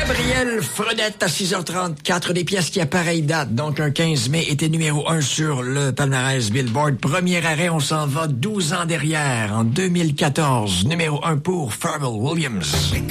Gabriel Fredette à 6h34, des pièces qui à pareille date, donc un 15 mai, était numéro 1 sur le palmarès Billboard. Premier arrêt, on s'en va 12 ans derrière, en 2014, numéro 1 pour Pharrell Williams.